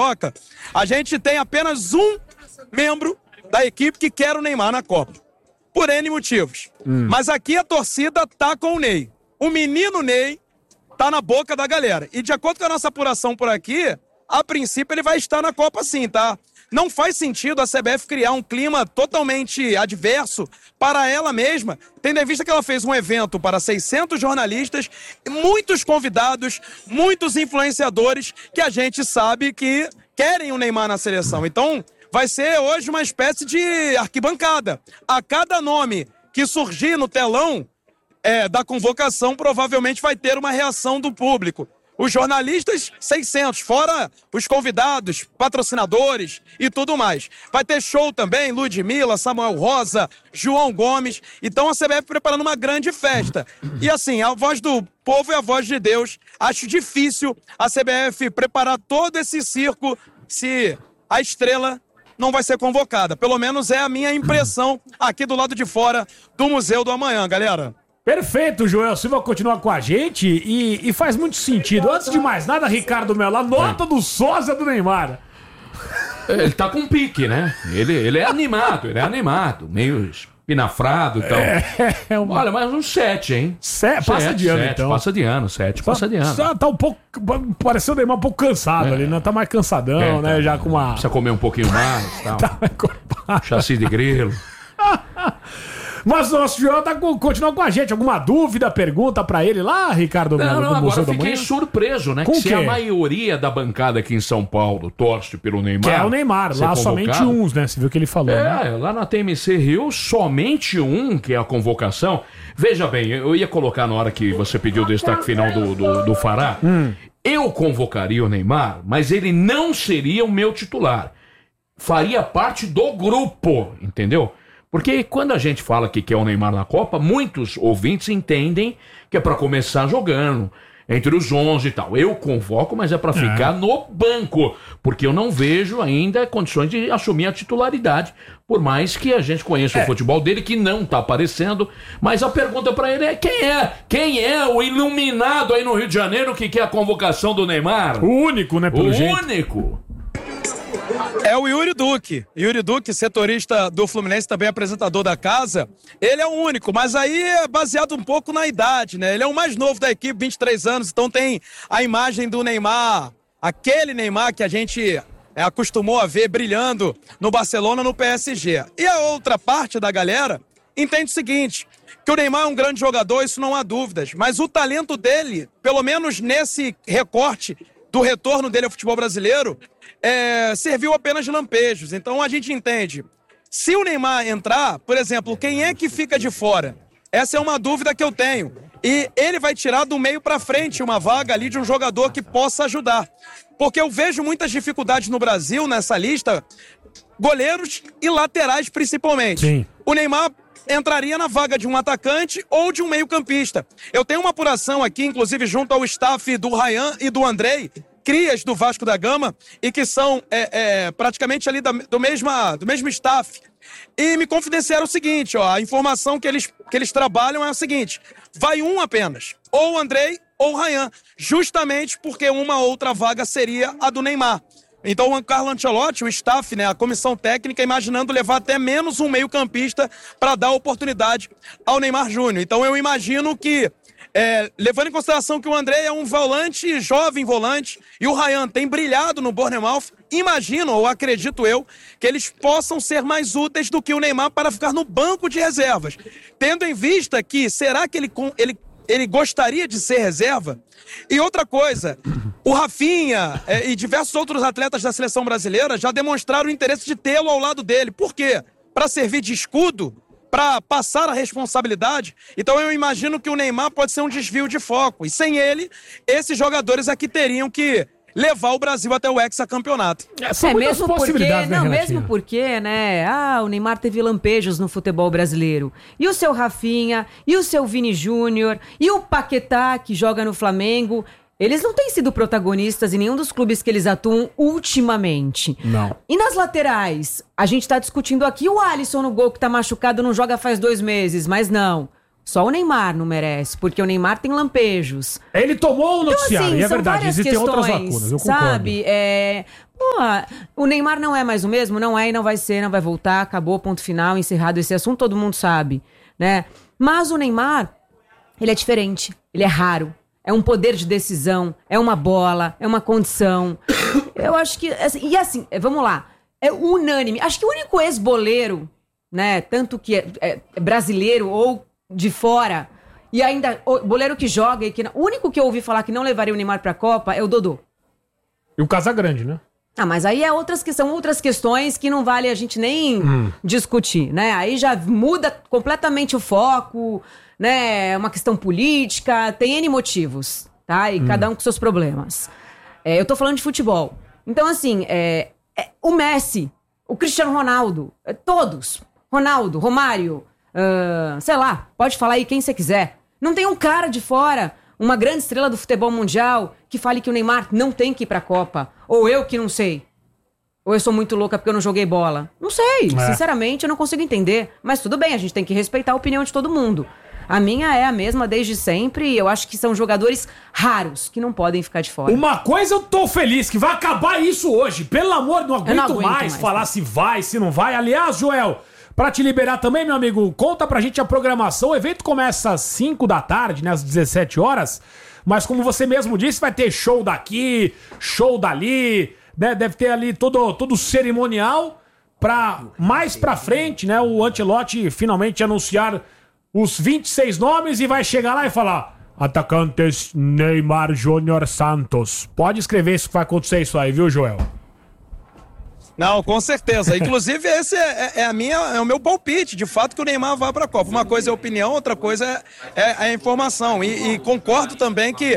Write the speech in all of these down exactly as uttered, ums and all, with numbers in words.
Carioca, a gente tem apenas um membro da equipe que quer o Neymar na Copa. Por N motivos. Hum. Mas aqui a torcida tá com o Ney. O menino Ney tá na boca da galera. E de acordo com a nossa apuração por aqui, a princípio ele vai estar na Copa sim, tá? Não faz sentido a C B F criar um clima totalmente adverso para ela mesma, tendo em vista que ela fez um evento para seiscentos jornalistas, muitos convidados, muitos influenciadores que a gente sabe que querem o Neymar na seleção. Então, vai ser hoje uma espécie de arquibancada. A cada nome que surgir no telão é, da convocação, provavelmente vai ter uma reação do público. Os jornalistas, seiscentos, fora os convidados, patrocinadores e tudo mais. Vai ter show também, Ludmilla, Samuel Rosa, João Gomes. Então a C B F preparando uma grande festa. E assim, a voz do povo é a voz de Deus. Acho difícil a C B F preparar todo esse circo se a estrela não vai ser convocada. Pelo menos é a minha impressão aqui do lado de fora do Museu do Amanhã, galera. Perfeito, Joel Silva continua com a gente e, e faz muito sentido. Antes de mais nada, Ricardo Melo, nota do sósia do Neymar. Ele tá com pique, né? Ele, ele é animado, ele é animado, meio espinafrado e tal. É, é uma... Olha, mas uns sete, hein? Sete, passa sete, de ano, sete, então. Passa de ano, sete, passa de ano. Só tá um pouco, pareceu o Neymar um pouco cansado é. ali, né? Tá mais cansadão, é, né? Tá, já com uma... Precisa comer um pouquinho mais, tal. Tá mais corpado. Chassi de grilo. Mas o nosso Joel tá com, continua com a gente. Alguma dúvida, pergunta pra ele lá, Ricardo Melo? Não, não, agora eu fiquei surpreso, né? Com que que se a maioria da bancada aqui em São Paulo torce pelo Neymar... Que é o Neymar, lá convocado, somente uns, né? Você viu o que ele falou, é, né? É, lá na T M C Rio, somente um, que é a convocação. Veja bem, eu ia colocar na hora que você pediu o destaque final do, do, do Fará. Hum. Eu convocaria o Neymar, mas ele não seria o meu titular. Faria parte do grupo, entendeu? Porque quando a gente fala que quer o Neymar na Copa, muitos ouvintes entendem que é pra começar jogando, entre os onze e tal. Eu convoco, mas é pra ficar é. no banco, porque eu não vejo ainda condições de assumir a titularidade, por mais que a gente conheça é. o futebol dele, que não tá aparecendo. Mas a pergunta pra ele é quem é? Quem é o iluminado aí no Rio de Janeiro que quer a convocação do Neymar? O único, né, pelo o jeito. O único. É o Yuri Duque. Yuri Duque, setorista do Fluminense, também apresentador da casa. Ele é o único, mas aí é baseado um pouco na idade, né? Ele é o mais novo da equipe, vinte e três anos, então tem a imagem do Neymar, aquele Neymar que a gente é, acostumou a ver brilhando no Barcelona, no P S G. E a outra parte da galera entende o seguinte, que o Neymar é um grande jogador, isso não há dúvidas, mas o talento dele, pelo menos nesse recorte do retorno dele ao futebol brasileiro, é, serviu apenas de lampejos. Então a gente entende. Se o Neymar entrar, por exemplo, quem é que fica de fora? Essa é uma dúvida que eu tenho. E ele vai tirar do meio para frente uma vaga ali de um jogador que possa ajudar. Porque eu vejo muitas dificuldades no Brasil nessa lista, goleiros e laterais principalmente. Sim. O Neymar entraria na vaga de um atacante ou de um meio-campista. Eu tenho uma apuração aqui, inclusive junto ao staff do Ryan e do Andrei, crias do Vasco da Gama, e que são é, é, praticamente ali da, do, mesma, do mesmo staff. E me confidenciaram o seguinte, ó, a informação que eles, que eles trabalham é a seguinte, vai um apenas, ou o Andrei ou o Ryan, justamente porque uma outra vaga seria a do Neymar. Então o Carlo Ancelotti, o staff, né, a comissão técnica, imaginando levar até menos um meio-campista para dar oportunidade ao Neymar Júnior. Então eu imagino que, é, levando em consideração que o André é um volante, jovem volante, e o Ryan tem brilhado no Bournemouth, imagino, ou acredito eu, que eles possam ser mais úteis do que o Neymar para ficar no banco de reservas. Tendo em vista que, será que ele... ele ele gostaria de ser reserva? E outra coisa, o Rafinha é, e diversos outros atletas da seleção brasileira já demonstraram o interesse de tê-lo ao lado dele. Por quê? Para servir de escudo, para passar a responsabilidade. Então eu imagino que o Neymar pode ser um desvio de foco. E sem ele, esses jogadores aqui teriam que levar o Brasil até o hexacampeonato. É, é mesmo porque, né, não, mesmo porque, né, ah, o Neymar teve lampejos no futebol brasileiro. E o seu Rafinha, e o seu Vini Júnior, e o Paquetá, que joga no Flamengo, eles não têm sido protagonistas em nenhum dos clubes que eles atuam ultimamente. Não. E nas laterais, a gente tá discutindo aqui o Alisson no gol, que tá machucado, não joga faz dois meses, mas não. Só o Neymar não merece, porque o Neymar tem lampejos. Ele tomou o noticiário, então, assim, e é verdade, existem outras lacunas, eu concordo. Sabe, é... Pô, o Neymar não é mais o mesmo? Não é e não vai ser, não vai voltar, acabou, ponto final, encerrado esse assunto, todo mundo sabe, né? Mas o Neymar, ele é diferente, ele é raro, é um poder de decisão, é uma bola, é uma condição. Eu acho que, assim, e assim, vamos lá, é unânime, acho que o único ex-boleiro, né, tanto que é, é brasileiro ou de fora, e ainda o boleiro que joga, e que, o único que eu ouvi falar que não levaria o Neymar pra Copa é o Dodô. E o Casagrande, né? Ah, mas aí é outras que são outras questões que não vale a gente nem hum. discutir, né? Aí já muda completamente o foco, né? É uma questão política, tem N motivos, tá? E hum. cada um com seus problemas. É, eu tô falando de futebol. Então, assim, é, é, o Messi, o Cristiano Ronaldo, é, todos, Ronaldo, Romário, uh, sei lá, pode falar aí quem você quiser. Não tem um cara de fora, uma grande estrela do futebol mundial, que fale que o Neymar não tem que ir pra Copa. Ou eu que não sei. Ou eu sou muito louca porque eu não joguei bola. Não sei, é. sinceramente eu não consigo entender. Mas tudo bem, a gente tem que respeitar a opinião de todo mundo. A minha é a mesma desde sempre e eu acho que são jogadores raros que não podem ficar de fora. Uma coisa eu tô feliz, que vai acabar isso hoje. Pelo amor, não aguento, não aguento mais, mais falar tá? se vai, se não vai. Aliás, Joel, pra te liberar também, meu amigo, conta pra gente a programação. O evento começa às cinco da tarde, né, às dezessete horas. Mas como você mesmo disse, vai ter show daqui, show dali, né? Deve ter ali todo, todo cerimonial pra mais pra frente, né? O Ancelotti finalmente anunciar os vinte e seis nomes e vai chegar lá e falar: atacantes Neymar Júnior Santos. Pode escrever isso que vai acontecer isso aí, viu, Joel? Não, com certeza. Inclusive, esse é, é, a minha, é o meu palpite, de fato, que o Neymar vai para a Copa. Uma coisa é opinião, outra coisa é, é, é a informação. E, e concordo também que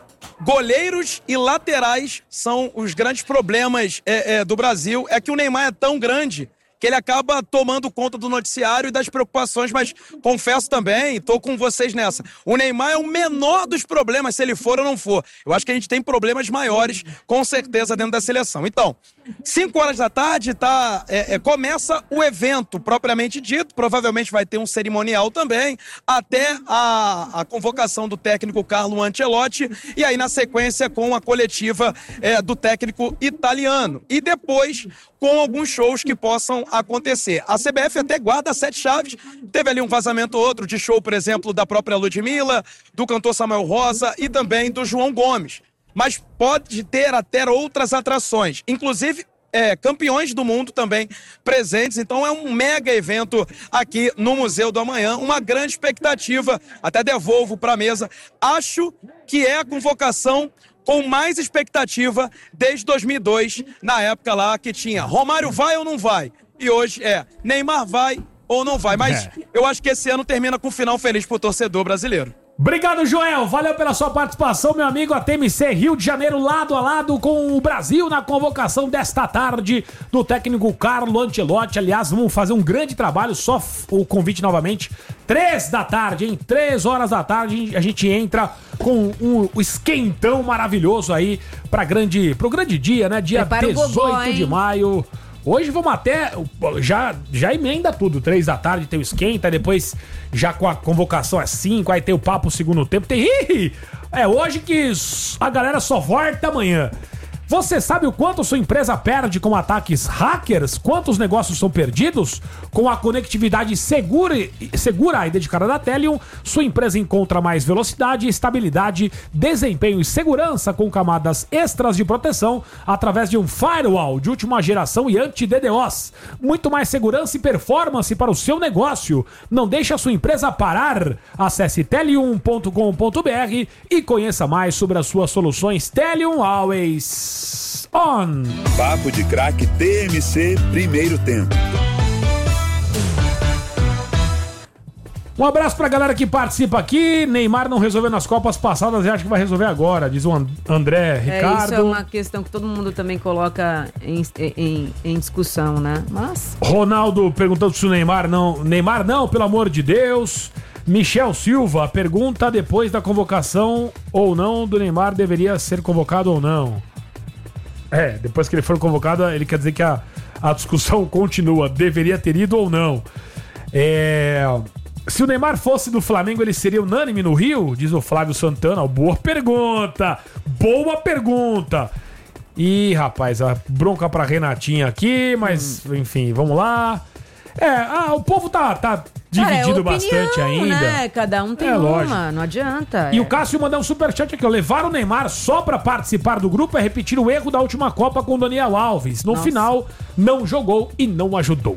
goleiros e laterais são os grandes problemas é, é, do Brasil. É que o Neymar é tão grande que ele acaba tomando conta do noticiário e das preocupações, mas confesso também, tô com vocês nessa, o Neymar é o menor dos problemas, se ele for ou não for. Eu acho que a gente tem problemas maiores, com certeza, dentro da seleção. Então, cinco horas da tarde, tá, é, é, começa o evento propriamente dito, provavelmente vai ter um cerimonial também, até a, a convocação do técnico Carlo Ancelotti, e aí na sequência com a coletiva é, do técnico italiano. E depois com alguns shows que possam acontecer. A C B F até guarda sete chaves, teve ali um vazamento ou outro de show, por exemplo, da própria Ludmilla, do cantor Samuel Rosa e também do João Gomes. Mas pode ter até outras atrações, inclusive é, campeões do mundo também presentes. Então é um mega evento aqui no Museu do Amanhã, uma grande expectativa, até devolvo para a mesa. Acho que é a convocação com mais expectativa desde dois mil e dois, na época lá que tinha Romário vai ou não vai? E hoje é Neymar vai ou não vai? Mas é. eu acho que esse ano termina com um final feliz pro torcedor brasileiro. Obrigado, Joel. Valeu pela sua participação, meu amigo. A T M C Rio de Janeiro lado a lado com o Brasil na convocação desta tarde do técnico Carlo Ancelotti. Aliás, vamos fazer um grande trabalho, só o convite novamente. Três da tarde, hein? Três horas da tarde a gente entra com um, um esquentão maravilhoso aí pra grande, pro grande dia, né? Dia Prepara dezoito de maio. Hoje vamos até, já, já emenda tudo, três da tarde tem o esquenta, depois já com a convocação é cinco, aí tem o papo segundo tempo, tem... É hoje que a galera só volta amanhã. Você sabe o quanto sua empresa perde com ataques hackers? Quantos negócios são perdidos? Com a conectividade segura, segura e dedicada da Teleum, sua empresa encontra mais velocidade, estabilidade, desempenho e segurança com camadas extras de proteção através de um firewall de última geração e anti-D DoS. Muito mais segurança e performance para o seu negócio. Não deixe a sua empresa parar. Acesse teleum ponto com ponto br e conheça mais sobre as suas soluções Teleum Always On. Papo de Craque T M C, primeiro tempo. Um abraço pra galera que participa aqui. Neymar não resolveu nas Copas passadas e acha que vai resolver agora, diz o André Ricardo. É, isso é uma questão que todo mundo também coloca em, em, em discussão, né? Mas... Ronaldo perguntando se o Neymar não... Neymar não, pelo amor de Deus. Michel Silva pergunta depois da convocação ou não do Neymar deveria ser convocado ou não. É, depois que ele for convocado, ele quer dizer que a, a discussão continua. Deveria ter ido ou não. É... Se o Neymar fosse do Flamengo, ele seria unânime no Rio? Diz o Flávio Santana. Boa pergunta! Boa pergunta! Ih, rapaz, a bronca pra Renatinha aqui, mas, hum. enfim, vamos lá. É, ah, o povo tá, tá dividido Cara, é opinião, bastante ainda. Né? Cada um tem é, uma, lógico. Não adianta. E é. o Cássio mandou um superchat aqui, ó. Levar o Neymar só pra participar do grupo é repetir o erro da última Copa com o Daniel Alves. No Nossa. final, não jogou e não ajudou.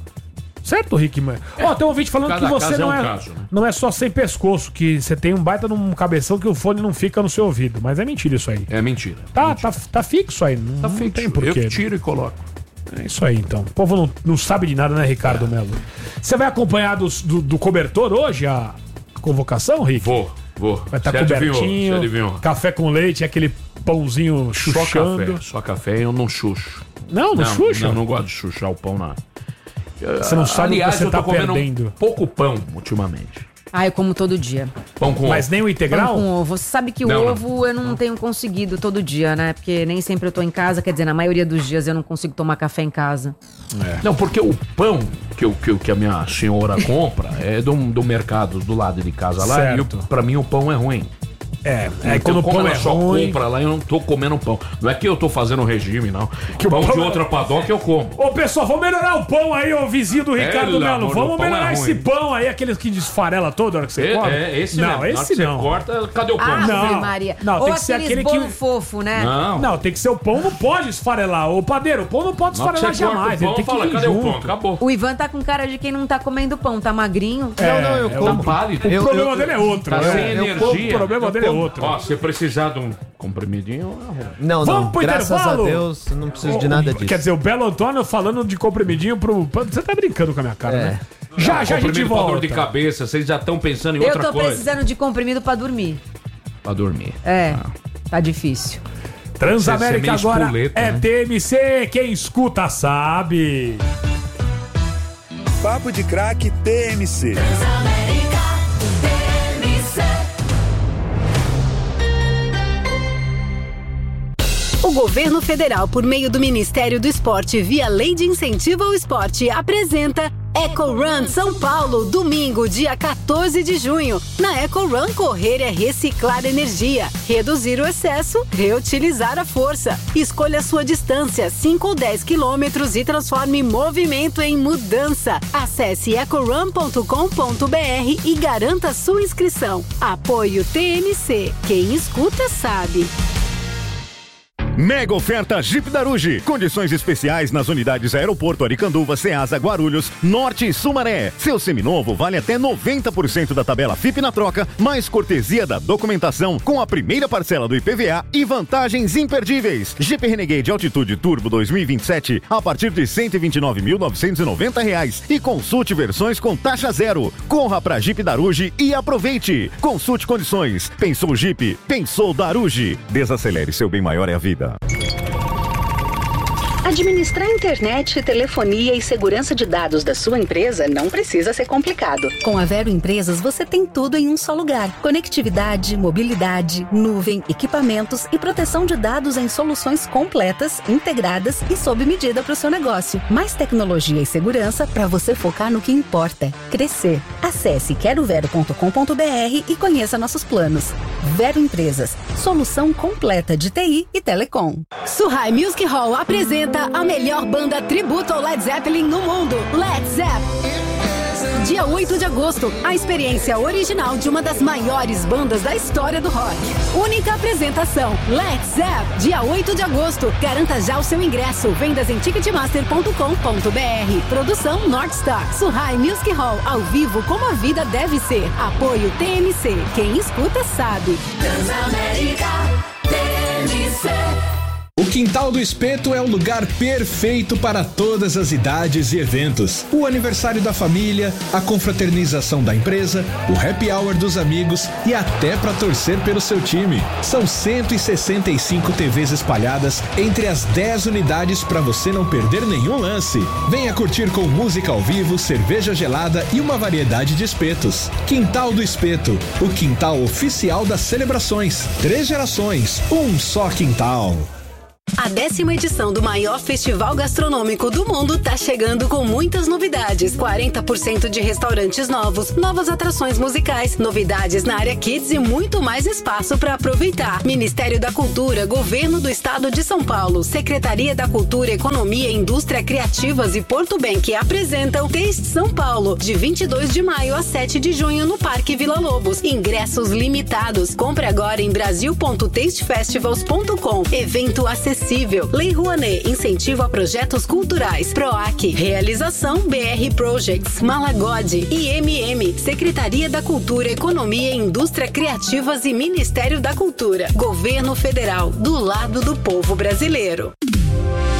Certo, Rick? É. Ó, tem um ouvinte falando Cada que você não é, é um caso, né? não é só sem pescoço, que você tem um baita num cabeção que o fone não fica no seu ouvido. Mas é mentira isso aí. É mentira. Tá, mentira. tá, tá fixo aí. Não, tá não fixo. tem porquê. Eu tiro e coloco. É isso aí, então. O povo não, não sabe de nada, né, Ricardo é. Melo? Você vai acompanhar do, do, do cobertor hoje a convocação, Rick? Vou, vou. Vai estar tá cobertinho, adivinhou, café com leite, aquele pãozinho chuchando. Só café, só café eu não chucho. Não, não, não chucha? Não, não gosto de chuchar o pão, não. Você não sabe Aliás, o que você eu tô tá comendo perdendo. Um pouco pão ultimamente. Ah, eu como todo dia. Pão com Mas ovo. Nem o integral? Pão com ovo. Você sabe que o não, ovo não. eu não, não tenho conseguido todo dia, né? Porque nem sempre eu tô em casa. Quer dizer, na maioria dos dias eu não consigo tomar café em casa. É. Não, porque o pão que, eu, que, que a minha senhora compra é do, do mercado do lado de casa lá. Certo. E o, pra mim o pão é ruim. É, é então, quando o pão é só ruim... compra lá, eu não tô comendo pão. Não é que eu tô fazendo regime, não. Que pão, pão de outra padoca eu como. Ô, pessoal, vamos melhorar o pão aí, ô vizinho do Ricardo Melo. Vamos melhorar é esse pão aí, aqueles que desfarela toda hora que você é, come. É, esse não. Mesmo. Esse não. Você corta, cadê o pão? Ah, não, Maria. não, Ou tem que ser aquele que... fofo, né? Não. não, tem que ser o pão, não pode esfarelar. Ô, padeiro, o pão não pode esfarelar jamais. Pão, ele tem fala, que ir cadê junto. o pão? Acabou. O Ivan tá com cara de quem não tá comendo pão, tá magrinho. É, não, não, eu como. Tá pálido. O problema dele é outro. Tá sem energia. O problema dele é outro. Ó, se precisar de um comprimidinho... Não, Vamos não, pro graças intervalo? a Deus, não preciso de nada disso. Quer dizer, o Belo Antônio falando de comprimidinho pro... Você tá brincando com a minha cara, é. né? Já, não, já a gente volta. Pra dor de cabeça, vocês já estão pensando em eu outra coisa. Eu tô precisando de comprimido pra dormir. Pra dormir. É, ah. tá difícil. Transamérica Cê, cê é agora espoleta, é né? T M C, quem escuta sabe. Papo de Craque T M C. Transamérica T M C. O governo federal, por meio do Ministério do Esporte, via Lei de Incentivo ao Esporte, apresenta Eco Run São Paulo, domingo, dia quatorze de junho. Na Eco Run, correr é reciclar energia, reduzir o excesso, reutilizar a força. Escolha a sua distância, cinco ou dez quilômetros, e transforme movimento em mudança. Acesse eco run ponto com ponto b r e garanta sua inscrição. Apoio T M C. Quem escuta sabe. Mega oferta Jeep Daruge. Condições especiais nas unidades Aeroporto, Aricanduva, Ceasa, Guarulhos, Norte e Sumaré. Seu seminovo vale até noventa por cento da tabela F I P na troca, mais cortesia da documentação com a primeira parcela do I P V A e vantagens imperdíveis. Jeep Renegade Altitude Turbo dois mil e vinte e sete a partir de cento e vinte e nove mil novecentos e noventa reais e consulte versões com taxa zero. Corra pra Jeep Daruge e aproveite. Consulte condições. Pensou Jeep? Pensou Daruge. Desacelere, seu bem maior é a vida. Administrar internet, telefonia e segurança de dados da sua empresa não precisa ser complicado. Com a Vero Empresas, você tem tudo em um só lugar. Conectividade, mobilidade, nuvem, equipamentos e proteção de dados em soluções completas, integradas e sob medida para o seu negócio. Mais tecnologia e segurança para você focar no que importa: crescer. Acesse quero vero ponto com ponto b r e conheça nossos planos. Vero Empresas, solução completa de T I e telecom. Suhai Music Hall apresenta a melhor banda tributo ao Led Zeppelin no mundo, Led Zepp. Dia oito de agosto, a experiência original de uma das maiores bandas da história do rock. Única apresentação, Led Zepp. Dia oito de agosto, garanta já o seu ingresso. Vendas em ticketmaster ponto com ponto b r. Produção North Star. Suhai Music Hall, ao vivo como a vida deve ser. Apoio T M C. Quem escuta sabe. Transamérica T M C. O Quintal do Espeto é o lugar perfeito para todas as idades e eventos. O aniversário da família, a confraternização da empresa, o happy hour dos amigos e até para torcer pelo seu time. São cento e sessenta e cinco T Vs espalhadas entre as dez unidades para você não perder nenhum lance. Venha curtir com música ao vivo, cerveja gelada e uma variedade de espetos. Quintal do Espeto, o quintal oficial das celebrações. Três gerações, um só quintal. A décima edição do maior festival gastronômico do mundo tá chegando com muitas novidades. quarenta por cento de restaurantes novos, novas atrações musicais, novidades na área Kids e muito mais espaço para aproveitar. Ministério da Cultura, Governo do Estado de São Paulo, Secretaria da Cultura, Economia, Indústria Criativas e Porto Bank apresentam Taste São Paulo, de vinte e dois de maio a sete de junho no Parque Vila Lobos. Ingressos limitados. Compre agora em brasil ponto taste festivals ponto com. Evento acessível. Lei Rouanet, incentivo a projetos culturais. PROAC, realização B R Projects, Malagode e M M, Secretaria da Cultura, Economia, Indústria Criativas e Ministério da Cultura. Governo Federal, do lado do povo brasileiro.